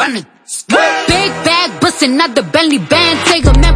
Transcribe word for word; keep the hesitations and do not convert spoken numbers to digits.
Big bag bustin' out the Bentley band, take a